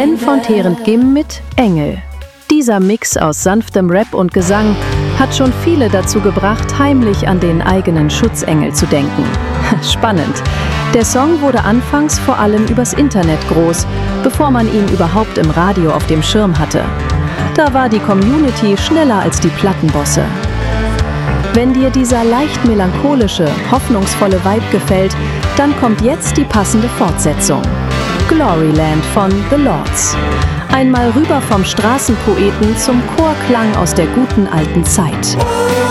Ben von Terent-Gim mit Engel. Dieser Mix aus sanftem Rap und Gesang hat schon viele dazu gebracht, heimlich an den eigenen Schutzengel zu denken. Spannend. Der Song wurde anfangs vor allem übers Internet groß, bevor man ihn überhaupt im Radio auf dem Schirm hatte. Da war die Community schneller als die Plattenbosse. Wenn dir dieser leicht melancholische, hoffnungsvolle Vibe gefällt, dann kommt jetzt die passende Fortsetzung. Gloryland von The Lords. Einmal rüber vom Straßenpoeten zum Chorklang aus der guten alten Zeit.